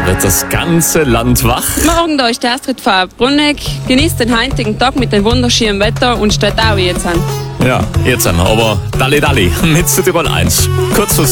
wird das ganze Land wach. Morgen, da ist der Astrid Fahr-Brunneck. Genießt den heutigen Tag mit dem wunderschönen Wetter und steht auch jetzt an. Ja, jetzt an, aber Dalli mit Südtirol 1. Kurz